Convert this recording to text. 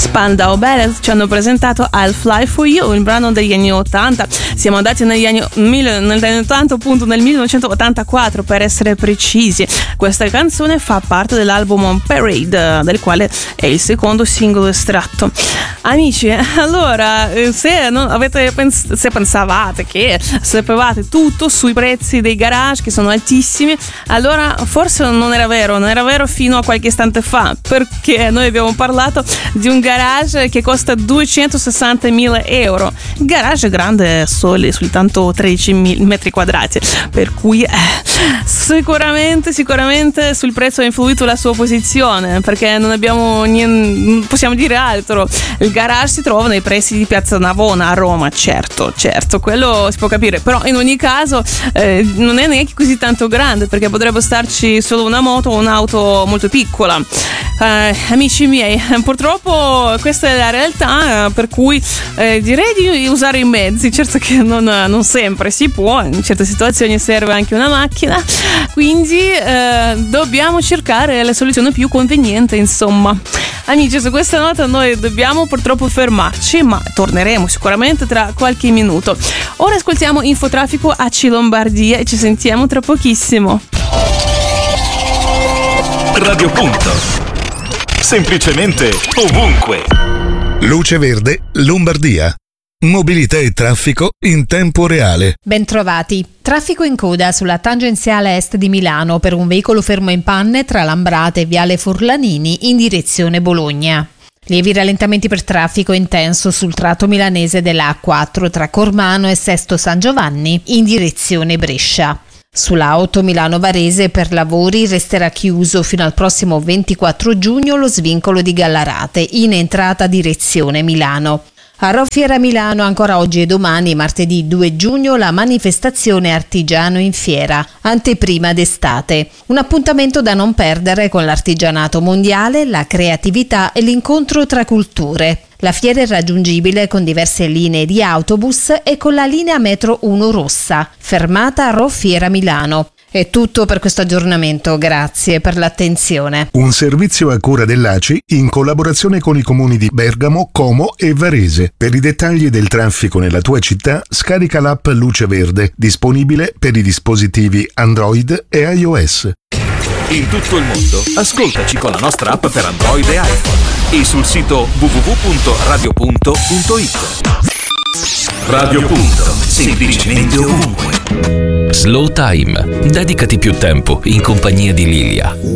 Spandau Ballet ci hanno presentato I'll Fly For You, il brano degli anni 80. Siamo andati negli anni 80, appunto nel 1984 per essere precisi. Questa canzone fa parte dell'album On Parade, del quale è il secondo singolo estratto. Amici, allora, se pensavate che sapevate tutto sui prezzi dei garage che sono altissimi, allora forse non era vero fino a qualche istante fa, perché noi abbiamo parlato di un garage che costa 260.000 euro. Il garage è grande soltanto 13 metri quadrati, per cui sicuramente sul prezzo ha influito la sua posizione, perché non possiamo dire altro. Il garage si trova nei pressi di Piazza Navona a Roma, certo, quello si può capire, però in ogni caso non è neanche così tanto grande, perché potrebbe starci solo una moto o un'auto molto piccola. Amici miei, purtroppo questa è la realtà, per cui direi di usare i mezzi. Certo che non sempre si può, in certe situazioni serve anche una macchina, quindi dobbiamo cercare la soluzione più conveniente, insomma. Amici, su questa nota noi dobbiamo purtroppo fermarci, ma torneremo sicuramente tra qualche minuto. Ora ascoltiamo Infotraffico AC Lombardia e ci sentiamo tra pochissimo. Radio Punto. Semplicemente ovunque. Luce Verde Lombardia. Mobilità e traffico in tempo reale. Bentrovati. Traffico in coda sulla tangenziale est di Milano per un veicolo fermo in panne tra Lambrate e Viale Forlanini in direzione Bologna. Lievi rallentamenti per traffico intenso sul tratto milanese della A4 tra Cormano e Sesto San Giovanni in direzione Brescia. Sulla 8 Milano-Varese per lavori resterà chiuso fino al prossimo 24 giugno lo svincolo di Gallarate in entrata direzione Milano. A Roffiera Milano ancora oggi e domani, martedì 2 giugno, la manifestazione Artigiano in Fiera, anteprima d'estate. Un appuntamento da non perdere con l'artigianato mondiale, la creatività e l'incontro tra culture. La fiera è raggiungibile con diverse linee di autobus e con la linea metro 1 rossa, fermata a Roffiera Milano. È tutto per questo aggiornamento, grazie per l'attenzione. Un servizio a cura dell'ACI in collaborazione con i comuni di Bergamo, Como e Varese. Per i dettagli del traffico nella tua città, scarica l'app Luce Verde, disponibile per i dispositivi Android e iOS. In tutto il mondo, ascoltaci con la nostra app per Android e iPhone e sul sito www.radiopunto.it. Radio Punto, semplicemente ovunque. Slow Time. Dedicati più tempo in compagnia di Lilia.